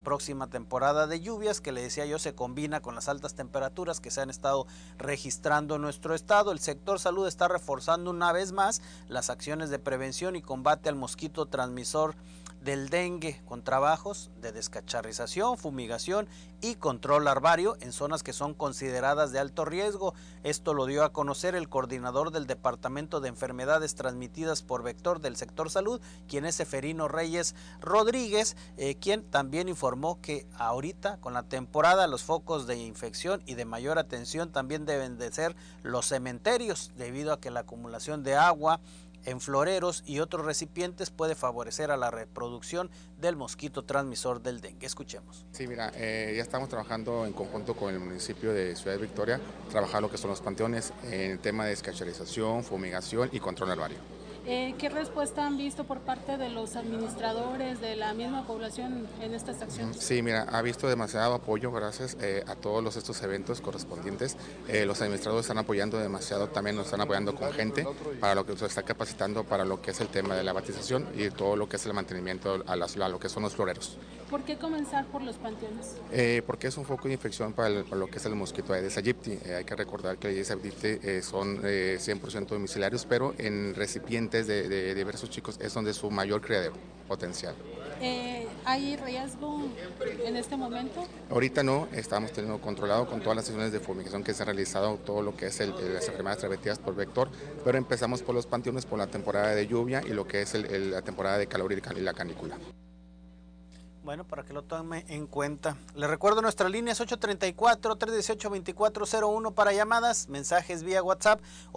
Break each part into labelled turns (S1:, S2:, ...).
S1: próxima temporada de lluvias, que le decía yo se combina con las altas temperaturas que se han estado registrando en nuestro estado. El sector salud está reforzando una vez más las acciones de prevención y combate al mosquito transmisor del dengue, con trabajos de descacharrización, fumigación y control larvario en zonas que son consideradas de alto riesgo. Esto lo dio a conocer el coordinador del Departamento de Enfermedades Transmitidas por Vector del sector salud, quien es Seferino Reyes Rodríguez, quien también informó que ahorita con la temporada los focos de infección y de mayor atención también deben de ser los cementerios, debido a que la acumulación de agua en floreros y otros recipientes puede favorecer a la reproducción del mosquito transmisor del dengue. Escuchemos.
S2: Sí, mira, ya estamos trabajando en conjunto con el municipio de Ciudad de Victoria, trabajar lo que son los panteones en el tema de descacharización, fumigación y control larvario.
S3: ¿Qué respuesta han visto por parte de los administradores, de la misma población en estas acciones?
S2: Sí, mira, ha visto demasiado apoyo gracias a todos estos eventos correspondientes. Los administradores están apoyando demasiado, también nos están apoyando con gente para lo que se está capacitando para lo que es el tema de la batización y todo lo que es el mantenimiento a lo que son los floreros.
S3: ¿Por qué comenzar por los panteones?
S2: Porque es un foco de infección para lo que es el mosquito Aedes aegypti. Hay que recordar que el Aedes aegypti son 100% domiciliarios, pero en recipientes de diversos chicos es donde es su mayor criadero potencial.
S3: ¿Hay riesgo en este momento?
S2: Ahorita no, estamos teniendo controlado con todas las sesiones de fumigación que se han realizado, todo lo que es las enfermedades transmitidas por vector, pero empezamos por los panteones por la temporada de lluvia y lo que es la temporada de calor y la canícula.
S1: Bueno, para que lo tome en cuenta. Les recuerdo nuestras líneas 834-318-2401 para llamadas, mensajes vía WhatsApp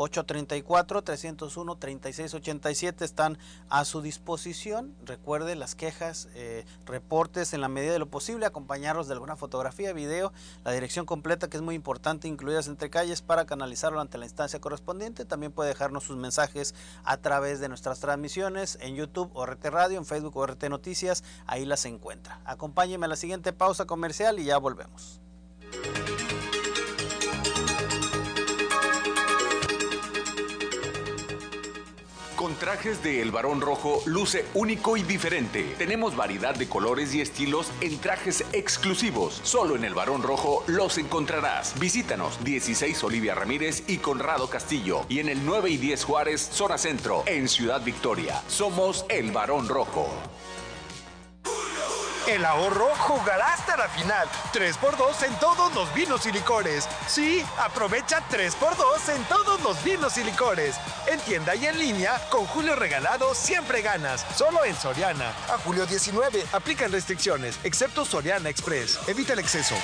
S1: 834-301-3687 están a su disposición. Recuerde las quejas, reportes en la medida de lo posible, acompañarlos de alguna fotografía, video, la dirección completa que es muy importante, incluidas entre calles para canalizarlo ante la instancia correspondiente. También puede dejarnos sus mensajes a través de nuestras transmisiones en YouTube ORT Radio, en Facebook ORT Noticias, ahí las encuentra. Acompáñeme a la siguiente pausa comercial y ya volvemos.
S4: Con trajes de El Barón Rojo luce único y diferente. Tenemos variedad de colores y estilos en trajes exclusivos. Solo en El Barón Rojo los encontrarás. Visítanos 16 Olivia Ramírez y Conrado Castillo y en el 9 y 10 Juárez, zona centro, en Ciudad Victoria. Somos El Barón Rojo.
S5: El ahorro jugará hasta la final. 3x2 en todos los vinos y licores. Sí, aprovecha 3x2 en todos los vinos y licores. En tienda y en línea, con Julio Regalado siempre ganas. Solo en Soriana. A julio 19. Aplican restricciones, excepto Soriana Express. Evita el exceso.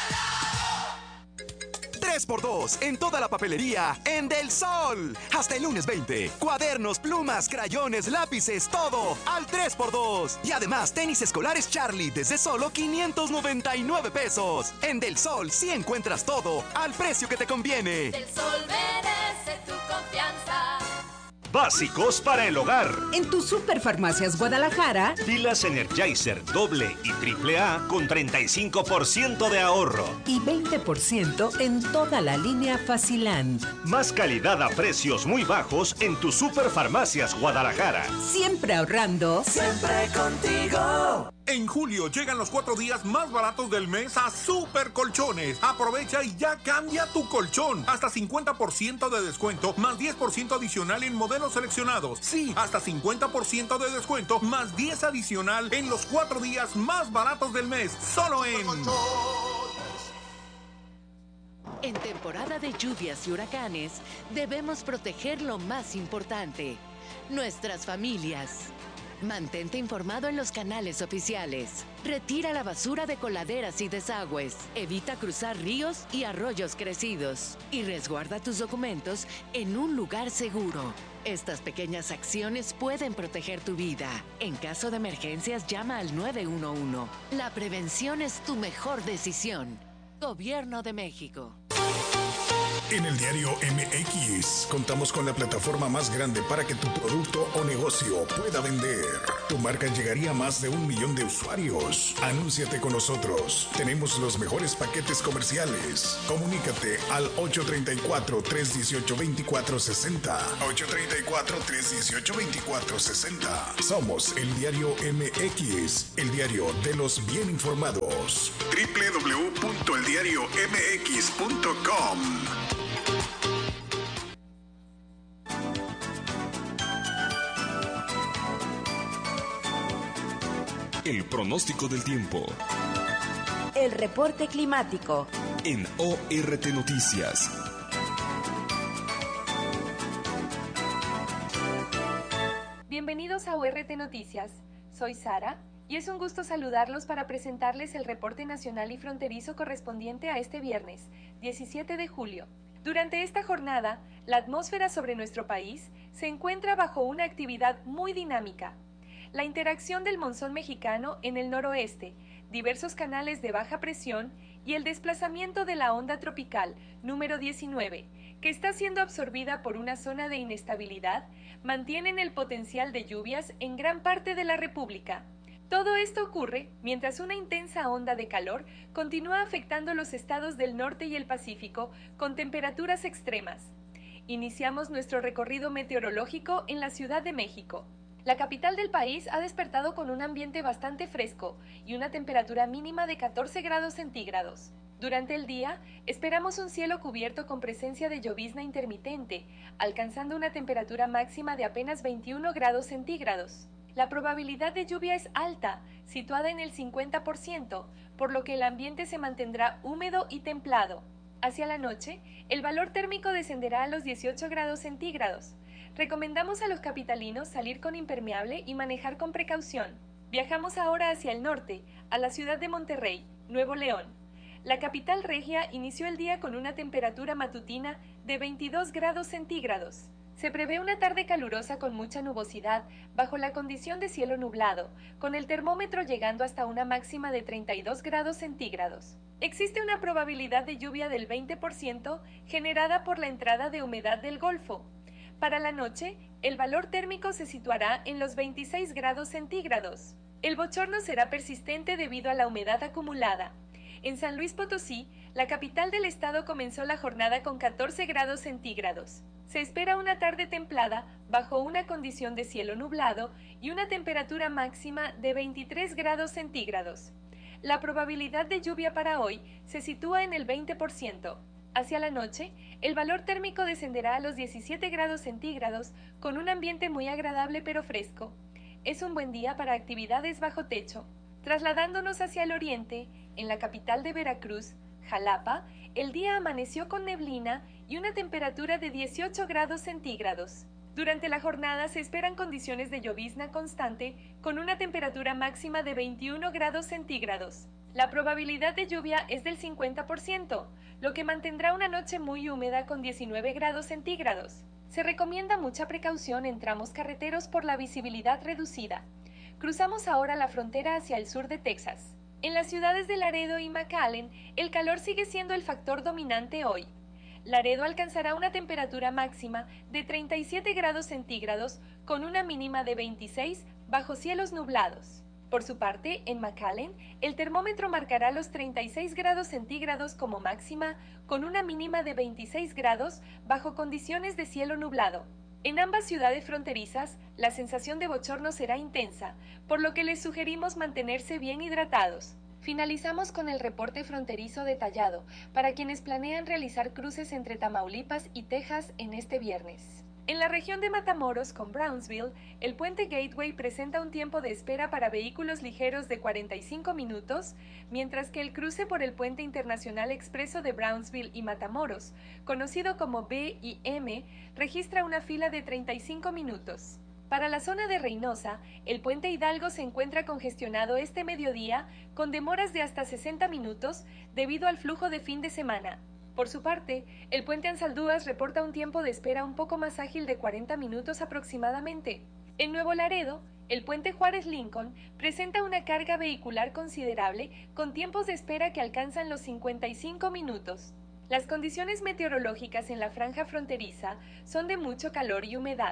S6: 3x2 en toda la papelería en Del Sol. Hasta el lunes 20. Cuadernos, plumas, crayones, lápices, todo al 3x2. Y además tenis escolares Charlie desde solo 599 pesos. En Del Sol sí encuentras todo al precio que te conviene.
S7: Del Sol merece tu confianza.
S8: Básicos para el hogar.
S9: En tu Superfarmacias Guadalajara,
S8: Pilas Energizer doble y triple A con 35% de ahorro.
S9: Y 20% en toda la línea Faciland.
S8: Más calidad a precios muy bajos en tu Superfarmacias Guadalajara.
S9: Siempre ahorrando.
S10: Siempre contigo.
S11: En julio llegan los 4 días más baratos del mes a Super Colchones. Aprovecha y ya cambia tu colchón. Hasta 50% de descuento, más 10% adicional en modelos seleccionados. Sí, hasta 50% de descuento, más 10 adicional en los 4 días más baratos del mes. Solo en...
S12: En temporada de lluvias y huracanes, debemos proteger lo más importante, nuestras familias. Mantente informado en los canales oficiales. Retira la basura de coladeras y desagües. Evita cruzar ríos y arroyos crecidos. Y resguarda tus documentos en un lugar seguro. Estas pequeñas acciones pueden proteger tu vida. En caso de emergencias, llama al 911. La prevención es tu mejor decisión. Gobierno de México.
S13: En el diario MX contamos con la plataforma más grande para que tu producto o negocio pueda vender. Tu marca llegaría a más de 1 millón de usuarios. Anúnciate con nosotros. Tenemos los mejores paquetes comerciales. Comunícate al 834-318-2460. 834-318-2460. Somos el diario MX, el diario de los bien informados. www.eldiariomx.com.
S14: El pronóstico del tiempo.
S15: El reporte climático.
S14: En ORT Noticias.
S16: Bienvenidos a ORT Noticias. Soy Sara y es un gusto saludarlos para presentarles el reporte nacional y fronterizo correspondiente a este viernes, 17 de julio. Durante esta jornada, la atmósfera sobre nuestro país se encuentra bajo una actividad muy dinámica. La interacción del monzón mexicano en el noroeste, diversos canales de baja presión y el desplazamiento de la onda tropical número 19, que está siendo absorbida por una zona de inestabilidad, mantienen el potencial de lluvias en gran parte de la República. Todo esto ocurre mientras una intensa onda de calor continúa afectando los estados del norte y el Pacífico con temperaturas extremas. Iniciamos nuestro recorrido meteorológico en la Ciudad de México. La capital del país ha despertado con un ambiente bastante fresco y una temperatura mínima de 14 grados centígrados. Durante el día, esperamos un cielo cubierto con presencia de llovizna intermitente, alcanzando una temperatura máxima de apenas 21 grados centígrados. La probabilidad de lluvia es alta, situada en el 50%, por lo que el ambiente se mantendrá húmedo y templado. Hacia la noche, el valor térmico descenderá a los 18 grados centígrados. Recomendamos a los capitalinos salir con impermeable y manejar con precaución. Viajamos ahora hacia el norte, a la ciudad de Monterrey, Nuevo León. La capital regia inició el día con una temperatura matutina de 22 grados centígrados. Se prevé una tarde calurosa con mucha nubosidad, bajo la condición de cielo nublado, con el termómetro llegando hasta una máxima de 32 grados centígrados. Existe una probabilidad de lluvia del 20% generada por la entrada de humedad del Golfo. Para la noche, el valor térmico se situará en los 26 grados centígrados. El bochorno será persistente debido a la humedad acumulada. En San Luis Potosí, la capital del estado comenzó la jornada con 14 grados centígrados. Se espera una tarde templada bajo una condición de cielo nublado y una temperatura máxima de 23 grados centígrados. La probabilidad de lluvia para hoy se sitúa en el 20%. Hacia la noche, el valor térmico descenderá a los 17 grados centígrados con un ambiente muy agradable pero fresco. Es un buen día para actividades bajo techo. Trasladándonos hacia el oriente, en la capital de Veracruz, Jalapa, el día amaneció con neblina y una temperatura de 18 grados centígrados. Durante la jornada se esperan condiciones de llovizna constante con una temperatura máxima de 21 grados centígrados. La probabilidad de lluvia es del 50%, lo que mantendrá una noche muy húmeda con 19 grados centígrados. Se recomienda mucha precaución en tramos carreteros por la visibilidad reducida. Cruzamos ahora la frontera hacia el sur de Texas. En las ciudades de Laredo y McAllen, el calor sigue siendo el factor dominante hoy. Laredo alcanzará una temperatura máxima de 37 grados centígrados con una mínima de 26 bajo cielos nublados. Por su parte, en McAllen, el termómetro marcará los 36 grados centígrados como máxima, con una mínima de 26 grados bajo condiciones de cielo nublado. En ambas ciudades fronterizas, la sensación de bochorno será intensa, por lo que les sugerimos mantenerse bien hidratados. Finalizamos con el reporte fronterizo detallado, para quienes planean realizar cruces entre Tamaulipas y Texas en este viernes. En la región de Matamoros con Brownsville, el puente Gateway presenta un tiempo de espera para vehículos ligeros de 45 minutos, mientras que el cruce por el puente internacional expreso de Brownsville y Matamoros, conocido como B y M, registra una fila de 35 minutos. Para la zona de Reynosa, el puente Hidalgo se encuentra congestionado este mediodía con demoras de hasta 60 minutos debido al flujo de fin de semana. Por su parte, el puente Ansaldúas reporta un tiempo de espera un poco más ágil de 40 minutos aproximadamente. En Nuevo Laredo, el puente Juárez Lincoln presenta una carga vehicular considerable con tiempos de espera que alcanzan los 55 minutos. Las condiciones meteorológicas en la franja fronteriza son de mucho calor y humedad,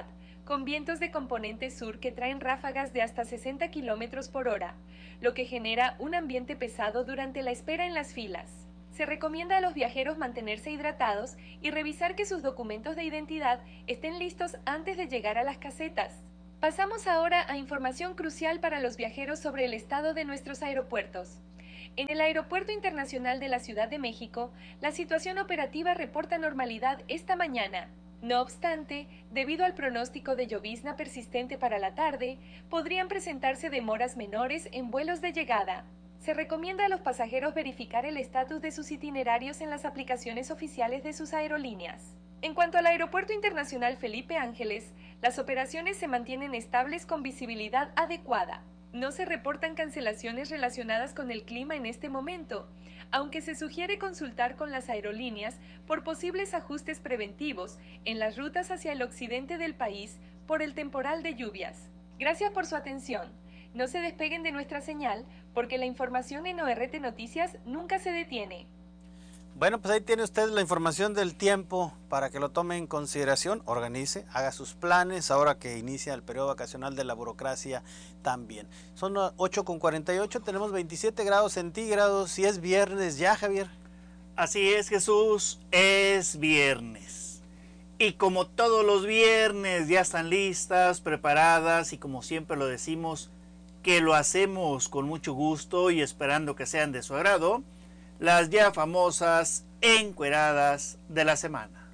S16: con vientos de componente sur que traen ráfagas de hasta 60 km por hora, lo que genera un ambiente pesado durante la espera en las filas. Se recomienda a los viajeros mantenerse hidratados y revisar que sus documentos de identidad estén listos antes de llegar a las casetas. Pasamos ahora a información crucial para los viajeros sobre el estado de nuestros aeropuertos. En el Aeropuerto Internacional de la Ciudad de México, la situación operativa reporta normalidad esta mañana. No obstante, debido al pronóstico de llovizna persistente para la tarde, podrían presentarse demoras menores en vuelos de llegada. Se recomienda a los pasajeros verificar el estatus de sus itinerarios en las aplicaciones oficiales de sus aerolíneas. En cuanto al Aeropuerto Internacional Felipe Ángeles, las operaciones se mantienen estables con visibilidad adecuada. No se reportan cancelaciones relacionadas con el clima en este momento, aunque se sugiere consultar con las aerolíneas por posibles ajustes preventivos en las rutas hacia el occidente del país por el temporal de lluvias. Gracias por su atención. No se despeguen de nuestra señal, porque la información en ORT Noticias nunca se detiene.
S1: Bueno, pues ahí tiene usted la información del tiempo para que lo tome en consideración, organice, haga sus planes, ahora que inicia el periodo vacacional de la burocracia también. Son 8:48, tenemos 27 grados centígrados y es viernes ya, Javier.
S17: Así es, Jesús, es viernes. Y como todos los viernes ya están listas, preparadas y como siempre lo decimos, que lo hacemos con mucho gusto y esperando que sean de su agrado, las ya famosas encueradas de la semana.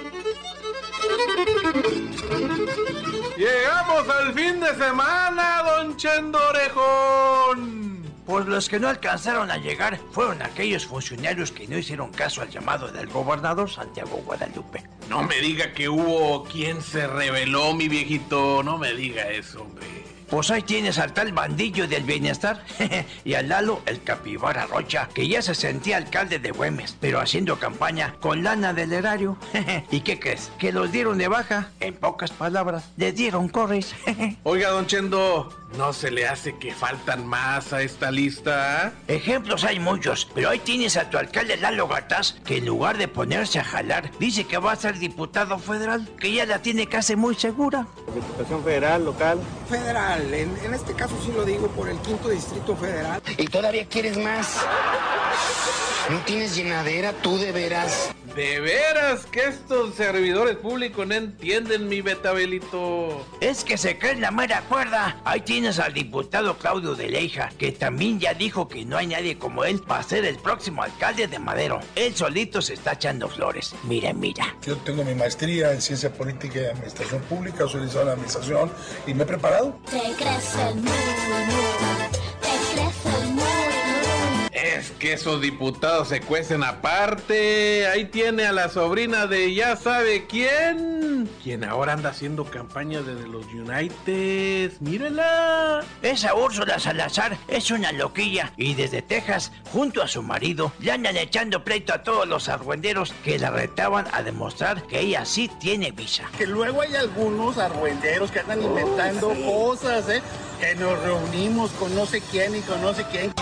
S18: Llegamos al fin de semana, don Chendo Orejón.
S19: Pues los que no alcanzaron a llegar fueron aquellos funcionarios que no hicieron caso al llamado del gobernador Santiago Guadalupe.
S18: No me diga que hubo quien se rebeló, mi viejito, no me diga eso, hombre.
S19: Pues ahí tienes al tal Bandillo del Bienestar y al Lalo el Capibara Rocha, que ya se sentía alcalde de Güemes, pero haciendo campaña con lana del erario. ¿Y qué crees? Que los dieron de baja, en pocas palabras, les dieron corres.
S18: Oiga, don Chendo, ¿no se le hace que faltan más a esta lista?
S19: Ejemplos hay muchos, pero ahí tienes a tu alcalde Lalo Gataz, que en lugar de ponerse a jalar, dice que va a ser diputado federal, que ya la tiene casi muy segura.
S20: Diputación federal, local.
S21: Federal, en este caso sí lo digo por el 5º Distrito Federal.
S22: ¿Y todavía quieres más? ¿No tienes llenadera tú de veras?
S18: De veras que estos servidores públicos no entienden, mi Betabelito.
S19: Es que se creen la mera cuerda. Ahí tienes al diputado Claudio de Leija, que también ya dijo que no hay nadie como él para ser el próximo alcalde de Madero. Él solito se está echando flores. Mira.
S23: Yo tengo mi maestría en Ciencia Política y Administración Pública, soy licenciado en Administración y me he preparado.
S24: Te crece el te crece el
S18: Es que esos diputados se cuecen aparte. Ahí tiene a la sobrina de ya sabe quién, quien ahora anda haciendo campaña desde los United. Mírala.
S19: Esa Úrsula Salazar es una loquilla y desde Texas, junto a su marido, le andan echando pleito a todos los argüenderos que la retaban a demostrar que ella sí tiene visa.
S21: Que luego hay algunos argüenderos que andan inventando cosas, que nos reunimos con no sé quién y con no sé quién.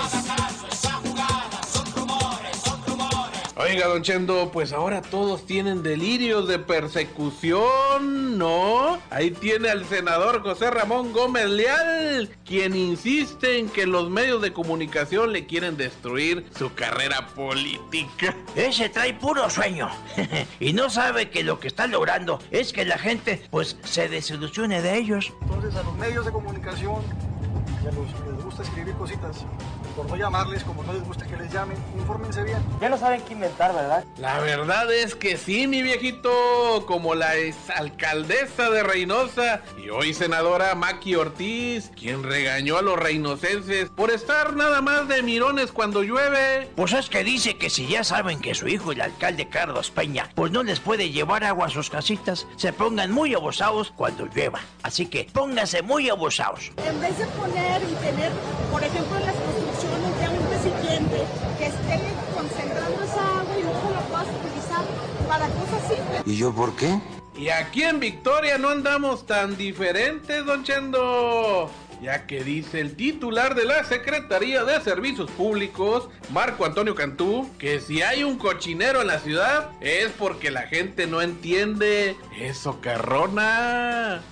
S18: Oiga, don Chendo, pues ahora todos tienen delirios de persecución, ¿no? Ahí tiene al senador José Ramón Gómez Leal, quien insiste en que los medios de comunicación le quieren destruir su carrera política.
S19: Ese trae puro sueño y no sabe que lo que está logrando es que la gente, pues, se desilusione de ellos.
S21: Entonces, a los medios de comunicación les gusta escribir cositas, por no llamarles, como no les gusta que les llamen, infórmense bien.
S20: Ya no saben qué inventar, ¿verdad?
S18: La verdad es que sí, mi viejito, como la exalcaldesa de Reynosa y hoy senadora Maki Ortiz, quien regañó a los reinocenses por estar nada más de mirones cuando llueve.
S19: Pues es que dice que si ya saben que su hijo, el alcalde Carlos Peña, pues no les puede llevar agua a sus casitas, se pongan muy abusados cuando llueva. Así que pónganse muy abusados.
S25: En vez de poner y tener, por ejemplo, en las construcciones ya un recipiente que esté concentrando esa agua y luego la puedas utilizar para cosas simples.
S22: ¿Y yo por qué?
S18: Y aquí en Victoria no andamos tan diferentes, don Chendo, ya que dice el titular de la Secretaría de Servicios Públicos, Marco Antonio Cantú, que si hay un cochinero en la ciudad es porque la gente no entiende. ¡Es socarrona!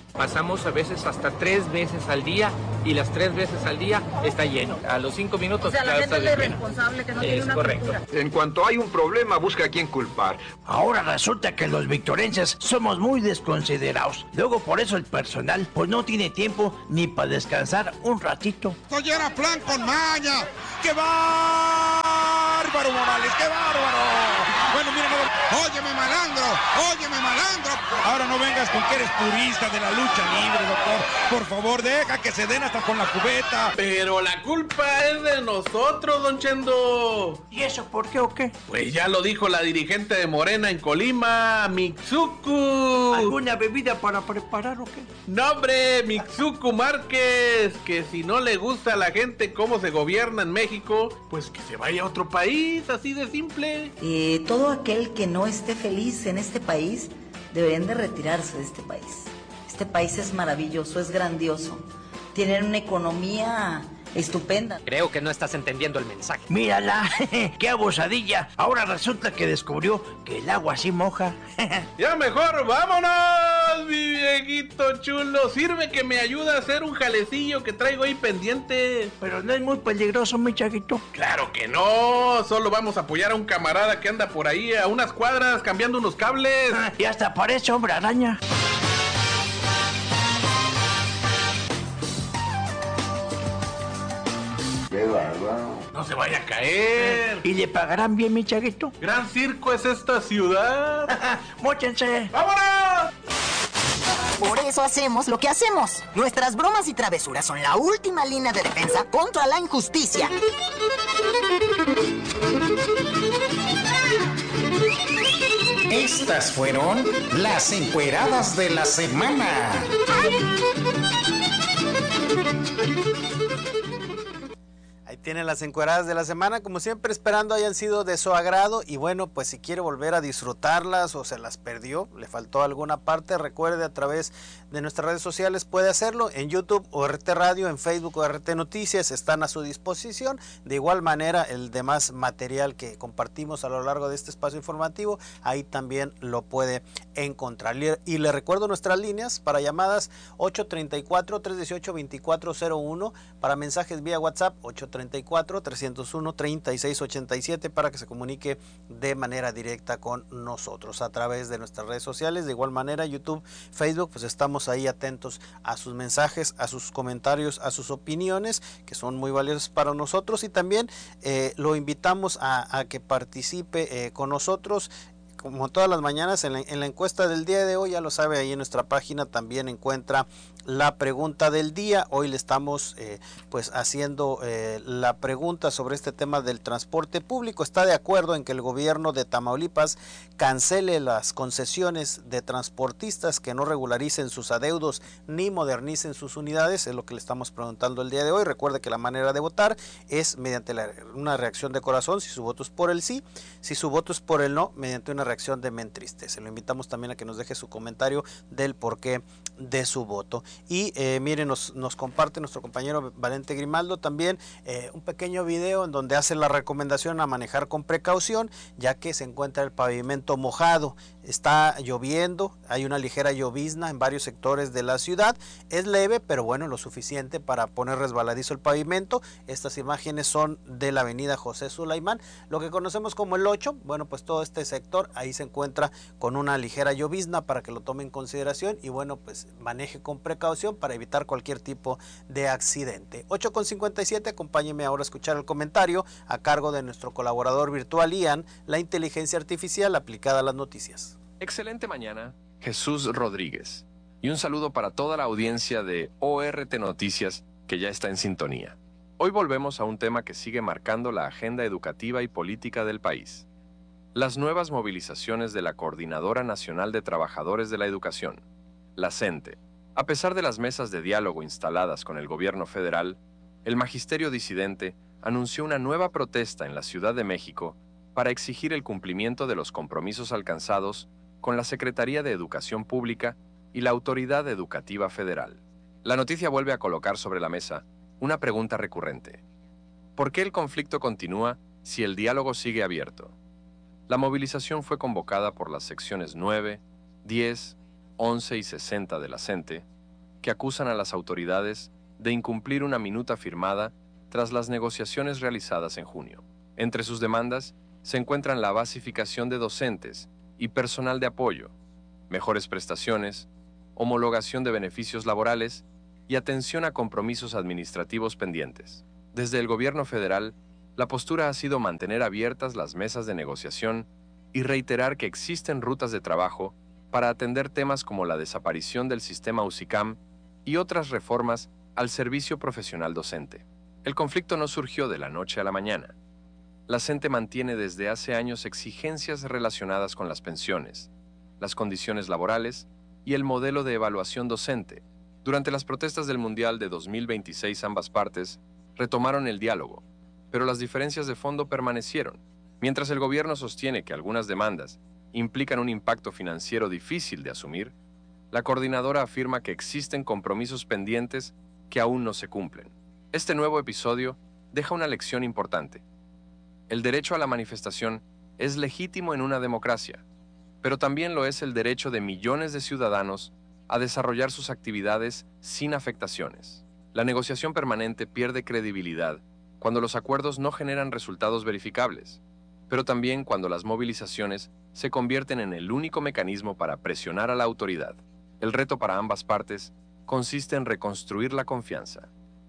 S2: Pasamos a veces hasta 3 veces al día y las 3 veces al día está lleno. A los 5 minutos
S25: o sea,
S2: ya
S25: la
S2: está
S25: gente es
S2: lleno.
S25: irresponsable, que no tiene una
S2: correcto.
S25: cultura.
S19: En cuanto hay un problema, busca a quién culpar. Ahora resulta que los victorenses somos muy desconsiderados. Luego por eso el personal pues no tiene tiempo ni para descansar un ratito.
S3: Oye, era plan con maña. ¡Qué bárbaro, Morales! ¡Qué bárbaro! Bueno, mira, óyeme, malandro. Ahora no vengas con que eres purista de la lucha libre, doctor. Por favor, deja que se den hasta con la cubeta.
S18: Pero la culpa es de nosotros, don Chendo.
S19: ¿Y eso por qué o qué?
S18: Pues ya lo dijo la dirigente de Morena en Colima, Mitsuku.
S19: ¿Alguna bebida para preparar o qué?
S18: No, hombre, Mitsuku Márquez, que si no le gusta a la gente cómo se gobierna en México, pues que se vaya a otro país, así de simple.
S4: Todo aquel que no esté feliz en este país, deberían de retirarse de este país. Este país es maravilloso, es grandioso. Tienen una economía estupenda.
S5: Creo que no estás entendiendo el mensaje.
S19: Mírala, qué abusadilla. Ahora resulta que descubrió que el agua sí moja.
S18: Ya mejor, vámonos, mi viejito chulo. Sirve que me ayuda a hacer un jalecillo que traigo ahí pendiente.
S19: Pero no es muy peligroso, mi chaguito.
S18: Claro que no, solo vamos a apoyar a un camarada que anda por ahí a unas cuadras cambiando unos cables.
S19: Y hasta parece hombre araña.
S18: ¡Qué bárbaro! No se vaya a caer.
S19: ¿Y le pagarán bien, mi chaguito?
S18: Gran circo es esta ciudad.
S19: ¡Móchense!
S18: ¡Vámonos!
S6: Por eso hacemos lo que hacemos. Nuestras bromas y travesuras son la última línea de defensa contra la injusticia.
S26: Estas fueron las encueradas de la semana.
S1: Ahí tienen las encueradas de la semana, como siempre esperando hayan sido de su agrado y bueno, pues si quiere volver a disfrutarlas o se las perdió, le faltó alguna parte, recuerde a través de nuestras redes sociales puede hacerlo, en YouTube ORT Radio, en Facebook ORT Noticias están a su disposición, de igual manera el demás material que compartimos a lo largo de este espacio informativo, ahí también lo puede encontrar. Y le recuerdo nuestras líneas para llamadas 834-318-2401, para mensajes vía WhatsApp 834-301-3687 para que se comunique de manera directa con nosotros a través de nuestras redes sociales. De igual manera YouTube, Facebook, pues estamos ahí atentos a sus mensajes, a sus comentarios, a sus opiniones que son muy valiosas para nosotros y también lo invitamos a que participe con nosotros. Como todas las mañanas en la encuesta del día de hoy, ya lo sabe, ahí en nuestra página también encuentra la pregunta del día. Hoy le estamos pues haciendo la pregunta sobre este tema del transporte público. ¿Está de acuerdo en que el gobierno de Tamaulipas cancele las concesiones de transportistas que no regularicen sus adeudos ni modernicen sus unidades? Es lo que le estamos preguntando el día de hoy. Recuerde que la manera de votar es mediante una reacción de corazón, si su voto es por el sí, si su voto es por el no, mediante una reacción de me entristece. Lo invitamos también a que nos deje su comentario del porqué de su voto. Y miren, nos comparte nuestro compañero Valente Grimaldo también un pequeño video en donde hace la recomendación a manejar con precaución, ya que se encuentra el pavimento mojado. Está lloviendo, hay una ligera llovizna en varios sectores de la ciudad. Es leve, pero bueno, lo suficiente para poner resbaladizo el pavimento. Estas imágenes son de la avenida José Sulaimán, lo que conocemos como el 8. Bueno, pues todo este sector ahí se encuentra con una ligera llovizna para que lo tome en consideración y bueno, pues maneje con precaución para evitar cualquier tipo de accidente. 8:57, acompáñeme ahora a escuchar el comentario a cargo de nuestro colaborador virtual Ian, la inteligencia artificial aplicada a las noticias.
S27: Excelente mañana, Jesús Rodríguez. Y un saludo para toda la audiencia de ORT Noticias que ya está en sintonía. Hoy volvemos a un tema que sigue marcando la agenda educativa y política del país. Las nuevas movilizaciones de la Coordinadora Nacional de Trabajadores de la Educación, la CENTE. A pesar de las mesas de diálogo instaladas con el gobierno federal, el magisterio disidente anunció una nueva protesta en la Ciudad de México para exigir el cumplimiento de los compromisos alcanzados con la Secretaría de Educación Pública y la Autoridad Educativa Federal. La noticia vuelve a colocar sobre la mesa una pregunta recurrente. ¿Por qué el conflicto continúa si el diálogo sigue abierto? La movilización fue convocada por las secciones 9, 10, 11 y 60 de la CENTE que acusan a las autoridades de incumplir una minuta firmada tras las negociaciones realizadas en junio. Entre sus demandas se encuentran la basificación de docentes y personal de apoyo, mejores prestaciones, homologación de beneficios laborales y atención a compromisos administrativos pendientes. Desde el gobierno federal, la postura ha sido mantener abiertas las mesas de negociación y reiterar que existen rutas de trabajo para atender temas como la desaparición del sistema UCICAM y otras reformas al servicio profesional docente. El conflicto no surgió de la noche a la mañana. La CENTE mantiene desde hace años exigencias relacionadas con las pensiones, las condiciones laborales y el modelo de evaluación docente. Durante las protestas del Mundial de 2026 ambas partes retomaron el diálogo, pero las diferencias de fondo permanecieron. Mientras el gobierno sostiene que algunas demandas implican un impacto financiero difícil de asumir, la coordinadora afirma que existen compromisos pendientes que aún no se cumplen. Este nuevo episodio deja una lección importante. El derecho a la manifestación es legítimo en una democracia, pero también lo es el derecho de millones de ciudadanos a desarrollar sus actividades sin afectaciones. La negociación permanente pierde credibilidad cuando los acuerdos no generan resultados verificables, pero también cuando las movilizaciones se convierten en el único mecanismo para presionar a la autoridad. El reto para ambas partes consiste en reconstruir la confianza.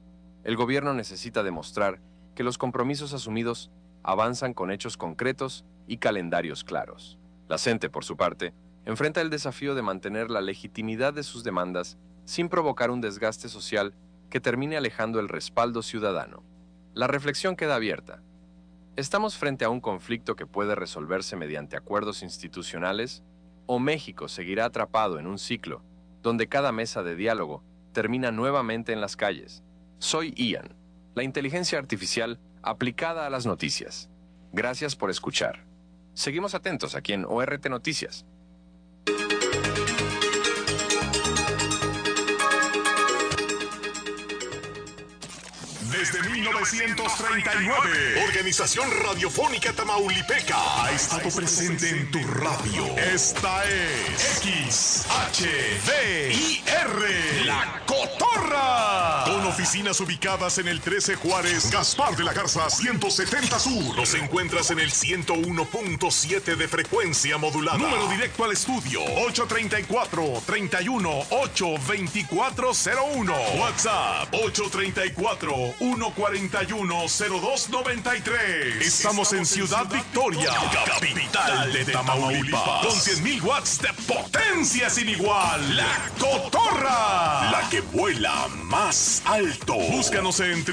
S27: El gobierno necesita demostrar que los compromisos asumidos avanzan con hechos concretos y calendarios claros. La CENTE, por su parte, enfrenta el desafío de mantener la legitimidad de sus demandas sin provocar un desgaste social que termine alejando el respaldo ciudadano. La reflexión queda abierta. ¿Estamos frente a un conflicto que puede resolverse mediante acuerdos institucionales? ¿O México seguirá atrapado en un ciclo donde cada mesa de diálogo termina nuevamente en las calles? Soy Ian, la inteligencia artificial aplicada a las noticias. Gracias por escuchar. Seguimos atentos aquí en ORT Noticias.
S7: Desde 1939, Organización Radiofónica Tamaulipeca ha estado presente en tu radio. Esta es XHDIR, La Cotorra. Con oficinas ubicadas en el 13 Juárez, Gaspar de la Garza 170 Sur. Nos encuentras en el 101.7 de frecuencia modulada. Número directo al estudio 834-31-82401. WhatsApp 834-141-0293. Estamos en Ciudad Victoria, capital de Tamaulipas, con 100.000 watts de potencia sin igual. La Cotorra, la que vuela más alto. Búscanos en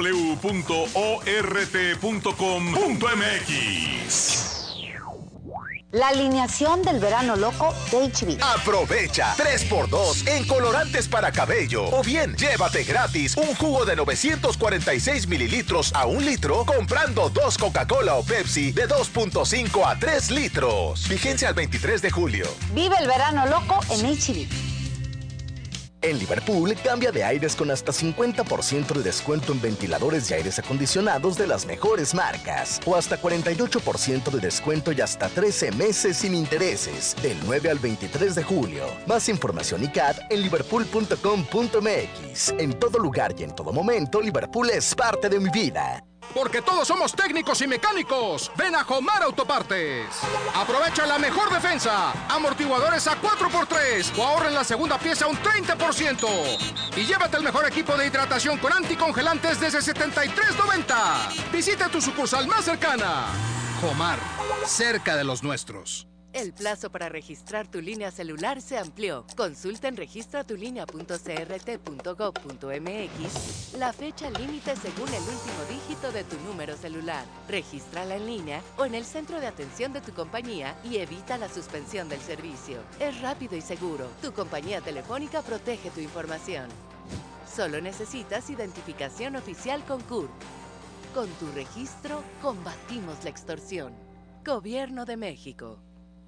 S7: www.ort.com.mx.
S8: La alineación del verano loco de HB.
S9: Aprovecha 3x2 en colorantes para cabello. O bien, llévate gratis un jugo de 946 mililitros a 1 litro comprando 2 Coca-Cola o Pepsi de 2.5 a 3 litros. Vigencia al 23 de julio.
S8: Vive el verano loco en HB.
S10: En Liverpool, cambia de aires con hasta 50% de descuento en ventiladores y aires acondicionados de las mejores marcas. O hasta 48% de descuento y hasta 13 meses sin intereses. Del 9 al 23 de julio. Más información y CAT en liverpool.com.mx. En todo lugar y en todo momento, Liverpool es parte de mi vida.
S11: Porque todos somos técnicos y mecánicos. Ven a Jomar Autopartes. Aprovecha la mejor defensa. Amortiguadores a 4x3 o ahorra en la segunda pieza un 30%. Y llévate el mejor equipo de hidratación con anticongelantes desde $73.90. Visita tu sucursal más cercana. Jomar, cerca de los nuestros.
S12: El plazo para registrar tu línea celular se amplió. Consulta en registratulínea.crt.gov.mx la fecha límite según el último dígito de tu número celular. Regístrala en línea o en el centro de atención de tu compañía y evita la suspensión del servicio. Es rápido y seguro. Tu compañía telefónica protege tu información. Solo necesitas identificación oficial con CURP. Con tu registro, combatimos la extorsión. Gobierno de México.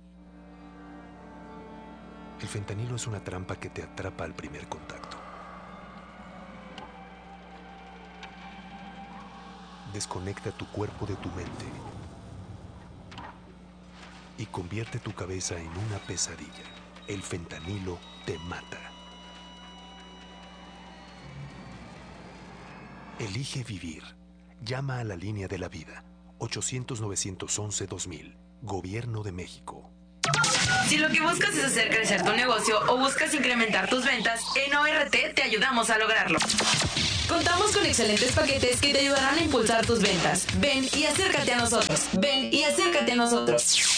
S13: El fentanilo es una trampa que te atrapa al primer contacto. Desconecta tu cuerpo de tu mente y convierte tu cabeza en una pesadilla. El fentanilo te mata. Elige vivir. Llama a la línea de la vida. 800-911-2000. Gobierno de México.
S14: Si lo que buscas es hacer crecer tu negocio o buscas incrementar tus ventas, en ORT te ayudamos a lograrlo. Contamos con excelentes paquetes que te ayudarán a impulsar tus ventas. Ven y acércate a nosotros. Ven y acércate a nosotros.